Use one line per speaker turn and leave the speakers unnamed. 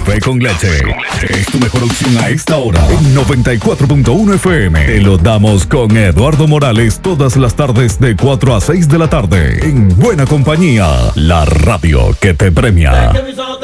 Café con leche. Es tu mejor opción a esta hora. En 94.1 FM. Te lo damos con Eduardo Morales todas las tardes de 4 a 6 de la tarde. En buena compañía. La radio que te premia.